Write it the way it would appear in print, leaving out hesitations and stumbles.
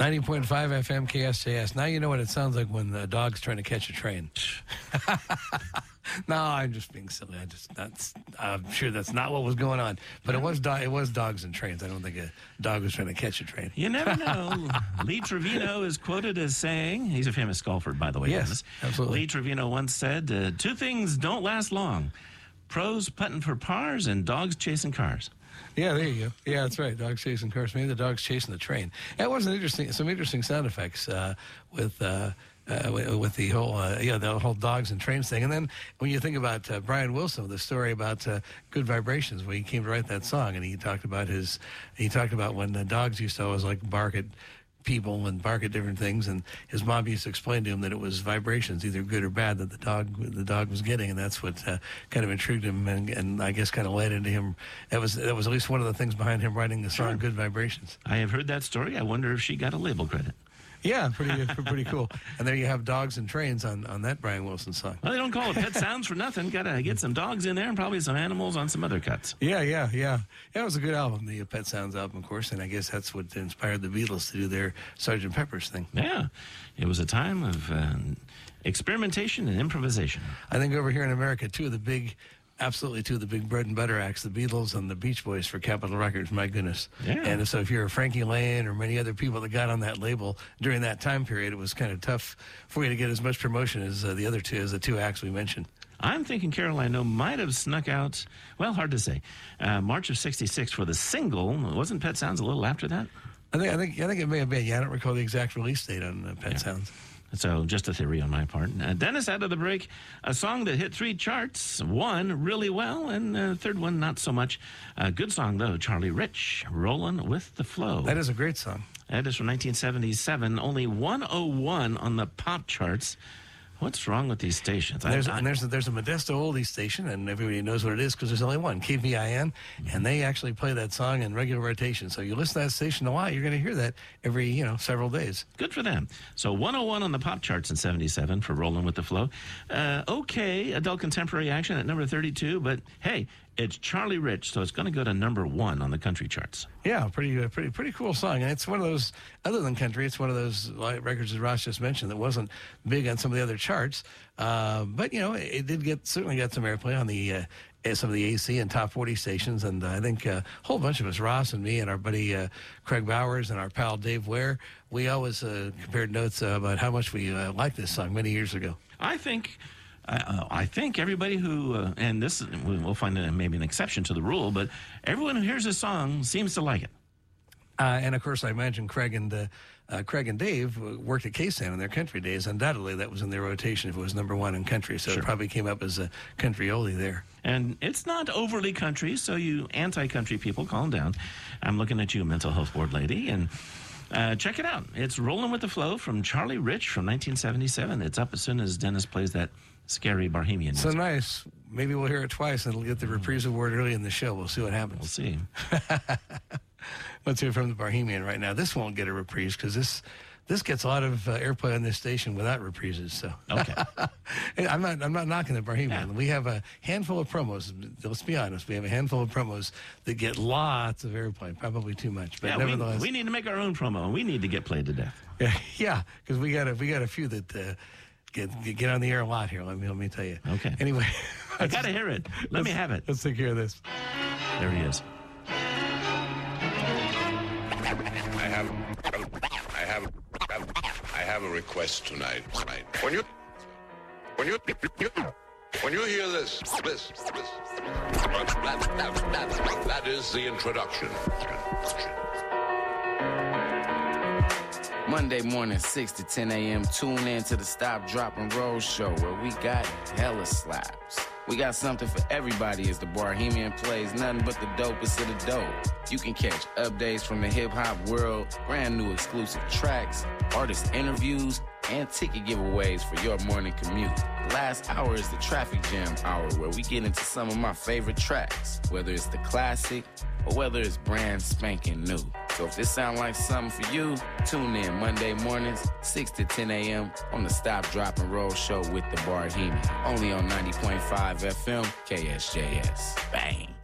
90.5 FM KSJS. Now you know what it sounds like when the dog's trying to catch a train. No, I'm just being silly. I'm sure that's not what was going on. But it was dogs and trains. I don't think a dog was trying to catch a train. You never know. Lee Trevino is quoted as saying, he's a famous golfer, by the way. Yes, absolutely. Lee Trevino once said, two things don't last long. Pros putting for pars and dogs chasing cars. Yeah, there you go. Yeah, that's right. Dogs chasing cars. Maybe the dog's chasing the train. That was some interesting sound effects with the whole dogs and trains thing. And then when you think about Brian Wilson, the story about Good Vibrations, when he came to write that song, and he talked about when the dogs used to always like bark at people and bark at different things, and his mom used to explain to him that it was vibrations, either good or bad, that the dog was getting, and that's what kind of intrigued him, and I guess kind of led into him. That was at least one of the things behind him writing the song Good Vibrations. I have heard that story. I wonder if she got a label credit. Yeah, pretty cool. And there you have dogs and trains on that Brian Wilson song. Well, they don't call it Pet Sounds for nothing. Got to get some dogs in there and probably some animals on some other cuts. Yeah. It was a good album, the Pet Sounds album, of course, and I guess that's what inspired the Beatles to do their Sgt. Pepper's thing. Yeah, it was a time of experimentation and improvisation. I think over here in America, two of the big bread and butter acts, the Beatles and the Beach Boys for Capitol Records, my goodness. Yeah. And so if you're a Frankie Lane or many other people that got on that label during that time period, it was kind of tough for you to get as much promotion as the two acts we mentioned. I'm thinking Caroline O might have snuck out, well, hard to say, March of 66 for the single. Wasn't Pet Sounds a little after that? I think it may have been. Yeah, I don't recall the exact release date on Pet Sounds. So just a theory on my part. Dennis, out of the break, a song that hit 3 charts, one really well, and the third one not so much. A good song, though, Charlie Rich, Rollin' with the Flow. That is a great song. That is from 1977, only 101 on the pop charts. What's wrong with these stations? There's a Modesto oldie station, and everybody knows what it is because there's only one, KVIN, and they actually play that song in regular rotation. So you listen to that station a lot, you're going to hear that every several days. Good for them. So 101 on the pop charts in 77 for Rollin' with the Flow. Okay, adult contemporary action at number 32, but hey, it's Charlie Rich, so it's going to go to number 1 on the country charts. Yeah, pretty cool song. And it's one of those, other than country, it's one of those records, as Ross just mentioned, that wasn't big on some of the other charts. But, it did certainly get some airplay on some of the AC and top 40 stations. And I think a whole bunch of us, Ross and me and our buddy Craig Bowers and our pal Dave Ware, we always compared notes about how much we liked this song many years ago. I think everybody who, and this, we'll find maybe an exception to the rule, but everyone who hears this song seems to like it. And of course, I imagine Craig and Dave worked at K-San in their country days. Undoubtedly, that was in their rotation if it was number 1 in country. So It probably came up as a country oldie there. And it's not overly country, so you anti-country people, calm down. I'm looking at you, mental health board lady, and check it out. It's Rollin' with the Flow from Charlie Rich from 1977. It's up as soon as Dennis plays that scary Bohemian music. So nice. Maybe we'll hear it twice, and it'll get the reprise award early in the show. We'll see what happens. We'll see. Let's hear from the Bohemian right now. This won't get a reprise because this gets a lot of airplay on this station without reprises. So okay, I'm not knocking the Bohemian. Yeah. We have a handful of promos. Let's be honest. We have a handful of promos that get lots of airplay, probably too much. But nevertheless, we need to make our own promo, and we need to get played to death. Yeah, because we got a few that get on the air a lot here. Let me tell you. Okay. Anyway, I got to hear it. Let me have it. Let's take care of this. There he is. I have a request tonight. When you hear this, that is the introduction. Monday morning, 6 to 10 a.m. Tune in to the Stop, Drop, and Roll show where we got hella slaps. We got something for everybody as the Bohemian plays nothing but the dopest of the dope. You can catch updates from the hip-hop world, brand new exclusive tracks, artist interviews, and ticket giveaways for your morning commute. The last hour is the Traffic Jam hour where we get into some of my favorite tracks, whether it's the classic or whether it's brand spanking new. So if this sounds like something for you, tune in Monday mornings, 6 to 10 a.m. on the Stop, Drop, and Roll show with the Bohemian. Only on 90.5 FM, KSJS. Bang.